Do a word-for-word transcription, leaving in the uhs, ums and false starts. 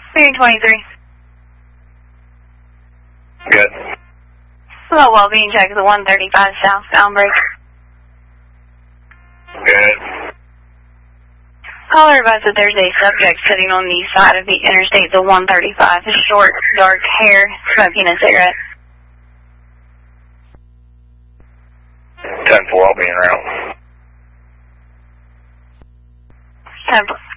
three twenty-three. Good. Hello, well-being check, the one thirty-five southbound break. Good. Caller advised that there's a subject sitting on the side of the interstate, the one thirty-five, his short, dark hair, smoking a cigarette. ten four, I'll be en route. ten four.